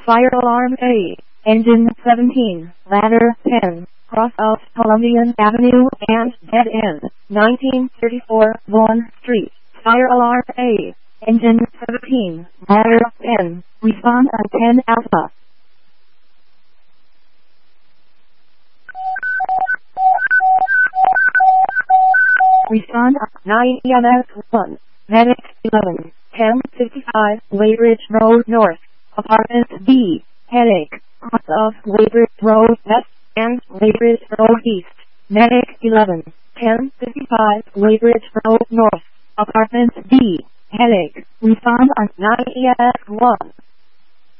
Fire alarm A. Engine 17, ladder 10, cross of Columbian Avenue and dead end, 1934 Vaughan Street. Fire alarm A. Engine 17, ladder 10, respond on 10 Alpha. Respond on 9 EMS 1, Medic 11, 1055 Weybridge Road North, Apartment B, Headache, cross of Weybridge Road West and Weybridge Road East, Medic 11, 1055 Weybridge Road North, Apartment B, Headache, respond on 9 EMS 1.